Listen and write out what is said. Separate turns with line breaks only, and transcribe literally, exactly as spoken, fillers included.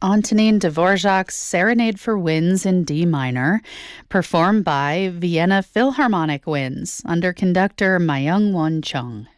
Antonin Dvorak's Serenade for Winds in D minor, performed by Vienna Philharmonic Winds under conductor Myung-Won Chung.